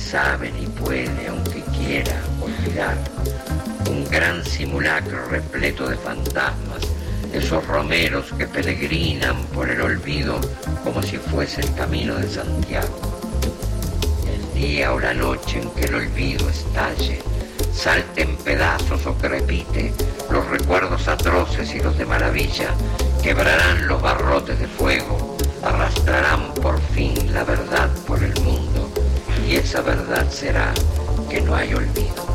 sabe ni puede, aunque quiera, olvidar. Un gran simulacro repleto de fantasmas, esos romeros que peregrinan por el olvido como si fuese el camino de Santiago. El día o la noche en que el olvido estalle, salte en pedazos o crepite, los recuerdos atroces y los de maravilla quebrarán los barrotes de fuego, arrastrarán por fin la verdad por el mundo, y esa verdad será que no hay olvido.